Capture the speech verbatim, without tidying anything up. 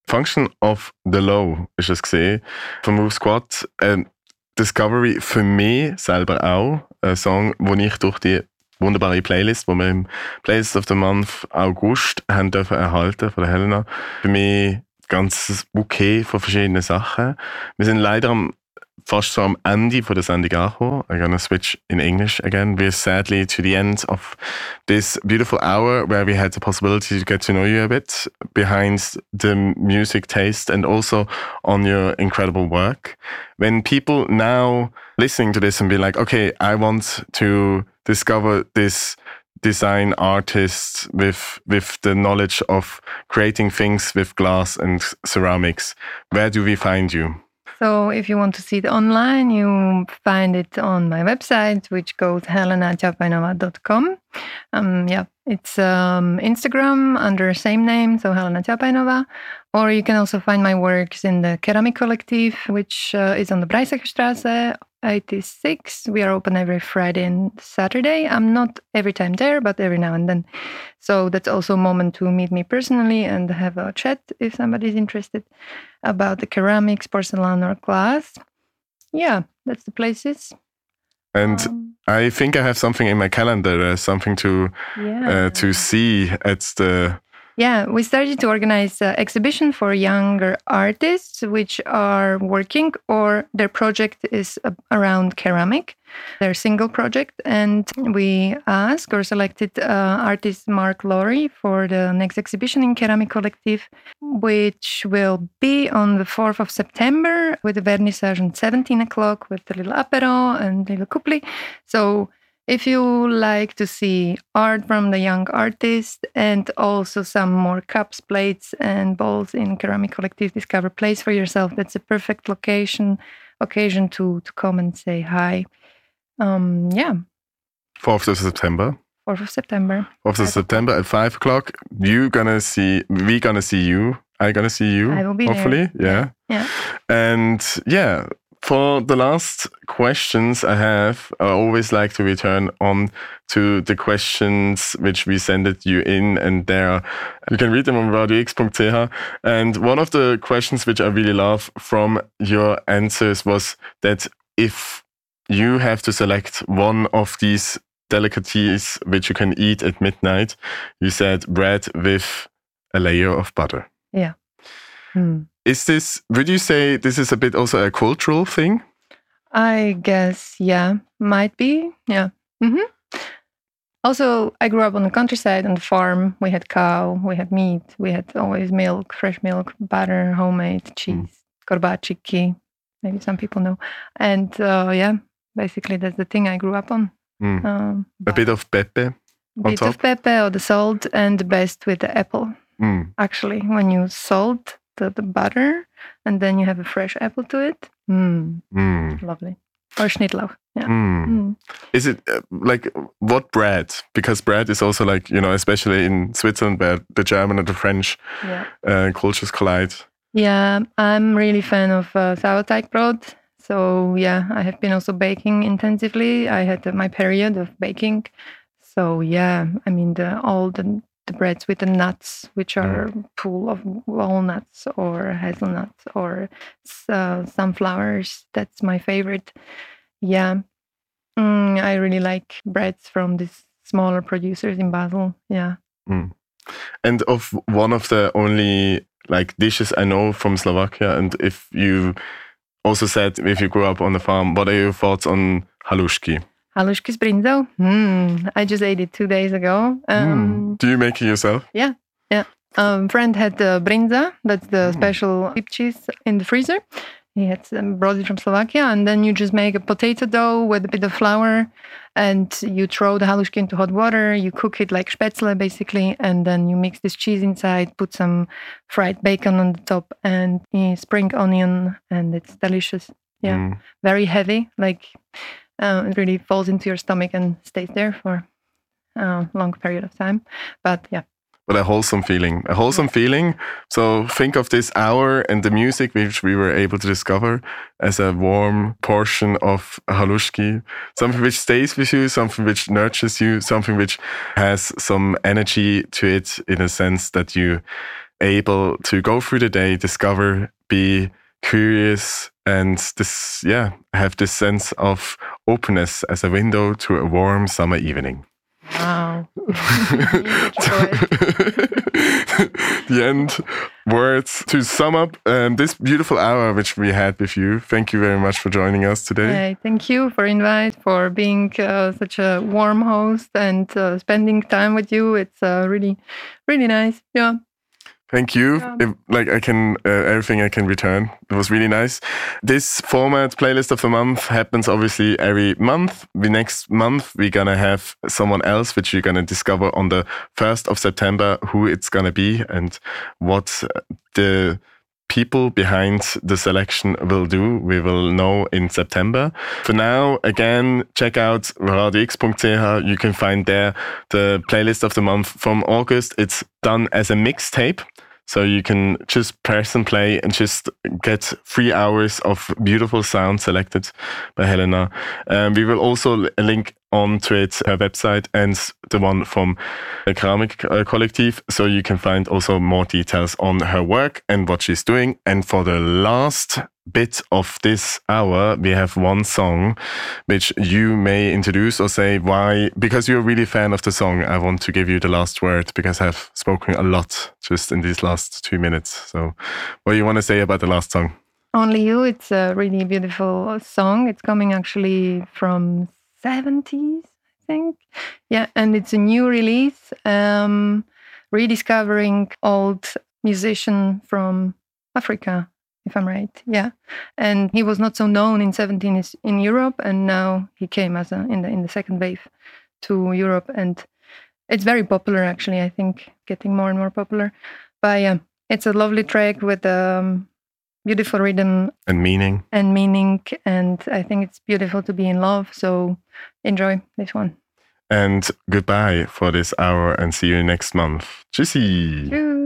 Function of the Low ist es gesehen von Move Squad. Ähm, Discovery für mich selber auch. Ein Song, den ich durch die wunderbare Playlist, die wir im Playlist of the Month August haben dürfen erhalten von der Helena. Für mich ein ganzes Bouquet von verschiedenen Sachen. Wir sind leider am, fast so am Ende von der Sendung angekommen. I'm gonna switch in English again. We're sadly to the end of this beautiful hour where we had the possibility to get to know you a bit behind the music taste and also on your incredible work. When people now listening to this and be like, okay, I want to discover this design artist with with the knowledge of creating things with glass and ceramics, where do we find you? So if you want to see it online, you find it on my website, which goes helena chapainova dot com. Um, yeah, it's um, Instagram under same name, so Helena Chapainova. Or you can also find my works in the Keramic Collective, which uh, is on the Breiseckerstraße eighty-six. We are open every Friday and Saturday. I'm not every time there, but every now and then. So that's also a moment to meet me personally and have a chat if somebody's interested about the ceramics, porcelain, or glass. Yeah, that's the places. And um, I think I have something in my calendar, uh, something to yeah. uh, to see at the... Yeah, we started to organize an exhibition for younger artists which are working or their project is around ceramic, their single project. And we asked or selected uh, artist Mark Laurie for the next exhibition in Keramic Collective, which will be on the fourth of September with a vernissage at seventeen o'clock with a little apéro and a little couplet. So if you like to see art from the young artist and also some more cups, plates, and bowls in Keramic Collective, discover place for yourself. That's a perfect location, occasion to to come and say hi. Um, yeah. fourth of September. fourth of September. fourth of September at five o'clock. You gonna see, we gonna see you. I gonna see you. I will be hopefully. there. Yeah. Yeah. And yeah. For the last questions I have, I always like to return on to the questions which we sent you in, and there you can read them on radio x dot c h. And one of the questions which I really love from your answers was that if you have to select one of these delicacies which you can eat at midnight, you said bread with a layer of butter. Yeah. Hmm. Is this, would you say this is a bit also a cultural thing? I guess, yeah, might be, yeah. Mm-hmm. Also, I grew up on the countryside, on the farm. We had cow, we had meat, we had always milk, fresh milk, butter, homemade cheese, mm. korbáčiky, maybe some people know. And uh, yeah, basically that's the thing I grew up on. Mm. Um, a bit of pepe on bit top? of pepe or the salt, and the best with the apple. Mm. Actually, when you salt The, the butter and then you have a fresh apple to it. Mm. Mm. Lovely. Or Schnittlauch. Yeah. Mm. Mm. Is it uh, like what bread? Because bread is also like, you know, especially in Switzerland where the German and the French yeah. uh, cultures collide. Yeah, I'm really fan of uh, Sauerteigbrot. So yeah, I have been also baking intensively. I had uh, my period of baking. So yeah, I mean the all the the breads with the nuts, which are mm. full of walnuts or hazelnuts or uh, sunflowers. That's my favorite. Yeah. Mm, I really like breads from these smaller producers in Basel. Yeah. Mm. And of one of the only like dishes I know from Slovakia, and if you also said if you grew up on the farm, what are your thoughts on halušky? Halušky z brinzou? Mm, I just ate it two days ago. Um, mm. Do you make it yourself? Yeah, yeah. Um, friend had the brinza, that's the mm. special whipped cheese in the freezer. He had um, brought it from Slovakia, and then you just make a potato dough with a bit of flour, and you throw the halušky into hot water. You cook it like spätzle, basically, and then you mix this cheese inside, put some fried bacon on the top, and uh, spring onion, and it's delicious. Yeah, mm. very heavy, like... Uh, it really falls into your stomach and stays there for a long period of time. But yeah. But a wholesome feeling. A wholesome feeling. So think of this hour and the music which we were able to discover as a warm portion of halušky. Something which stays with you, something which nurtures you, something which has some energy to it in a sense that you able to go through the day, discover, be curious, and this, yeah, have this sense of openness as a window to a warm summer evening. Wow. The end words to sum up um, this beautiful hour which we had with you. Thank you very much for joining us today. Hey, thank you for invite, for being uh, such a warm host and uh, spending time with you. It's uh, really, really nice. Yeah. Thank you. Yeah. If, like I can, uh, everything I can return. It was really nice. This format, Playlist of the Month, happens obviously every month. The next month, we're going to have someone else, which you're going to discover on the first of September, who it's going to be and what the people behind the selection will do. We will know in September. For now, again, check out radio x dot c h. You can find there the Playlist of the Month from August. It's done as a mixtape. So you can just press and play and just get three hours of beautiful sound selected by Helena. Um, we will also link onto it her website and the one from the Keramik uh, Collective, so you can find also more details on her work and what she's doing. And for the last bit of this hour, we have one song which you may introduce or say why, because you're a really fan of the song. I want to give you the last word because I've spoken a lot just in these last two minutes. So what do you want to say about the last song? Only You. It's a really beautiful song. It's coming actually from seventies, I think. Yeah, and it's a new release, um, rediscovering old musician from Africa, if I'm right. Yeah, and he was not so known in seventies in Europe, and now he came as a, in the in the second wave to Europe, and it's very popular actually. I think getting more and more popular. But yeah, it's a lovely track with um. beautiful rhythm and meaning and meaning and I think it's beautiful to be in love, so enjoy this one. And goodbye for this hour and see you next month. Tschüssi. Tschüss.